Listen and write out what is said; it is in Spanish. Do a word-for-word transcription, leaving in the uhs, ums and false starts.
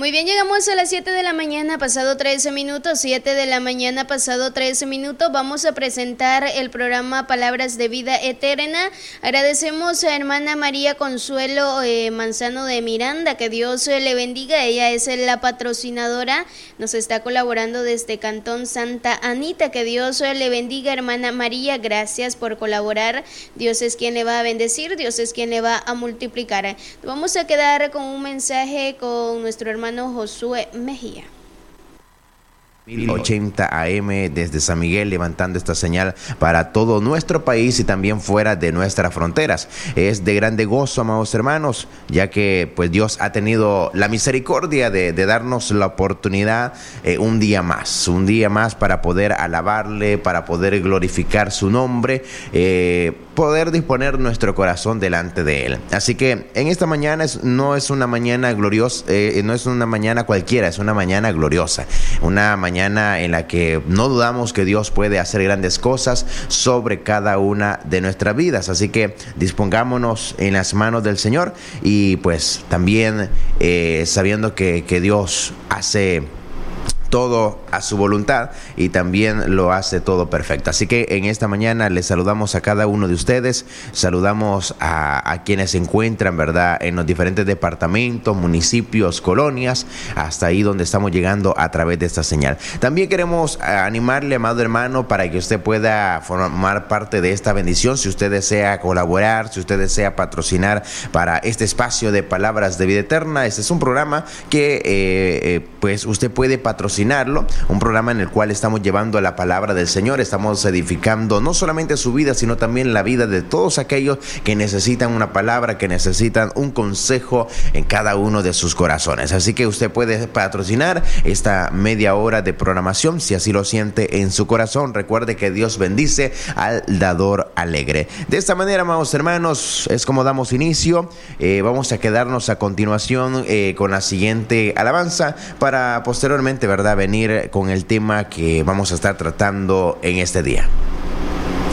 Muy bien, llegamos a las siete de la mañana, pasado trece minutos, siete de la mañana, pasado trece minutos. Vamos a presentar el programa Palabras de Vida Eterna. Agradecemos a hermana María Consuelo eh, Manzano de Miranda, que Dios eh, le bendiga. Ella es eh, la patrocinadora, nos está colaborando desde Cantón Santa Anita. Que Dios eh, le bendiga, hermana María. Gracias por colaborar. Dios es quien le va a bendecir, Dios es quien le va a multiplicar. Vamos a quedar con un mensaje con nuestro hermano hermano Josué Mejía. mil ochenta A M desde San Miguel, levantando esta señal para todo nuestro país y también fuera de nuestras fronteras. Es de grande gozo, amados hermanos, ya que pues Dios ha tenido la misericordia de, de darnos la oportunidad eh, un día más, un día más para poder alabarle, para poder glorificar su nombre, eh, poder disponer nuestro corazón delante de Él. Así que en esta mañana es, no es una mañana gloriosa, eh, no es una mañana cualquiera, es una mañana gloriosa, una mañana Mañana en la que no dudamos que Dios puede hacer grandes cosas sobre cada una de nuestras vidas. Así que dispongámonos en las manos del Señor y pues también eh, sabiendo que, que Dios hace todo a su voluntad y también lo hace todo perfecto. Así que en esta mañana les saludamos a cada uno de ustedes, saludamos a, a quienes se encuentran, ¿verdad?, en los diferentes departamentos, municipios, colonias, hasta ahí donde estamos llegando a través de esta señal. También queremos animarle, amado hermano, para que usted pueda formar parte de esta bendición. Si usted desea colaborar, si usted desea patrocinar para este espacio de Palabras de Vida Eterna, este es un programa que eh, eh, pues usted puede patrocinar, un programa en el cual estamos llevando la palabra del Señor, estamos edificando no solamente su vida, sino también la vida de todos aquellos que necesitan una palabra, que necesitan un consejo en cada uno de sus corazones. Así que usted puede patrocinar esta media hora de programación si así lo siente en su corazón. Recuerde que Dios bendice al dador alegre. De esta manera, amados hermanos, es como damos inicio. Eh, vamos a quedarnos a continuación eh, con la siguiente alabanza para posteriormente, ¿verdad?, venir con el tema que vamos a estar tratando en este día.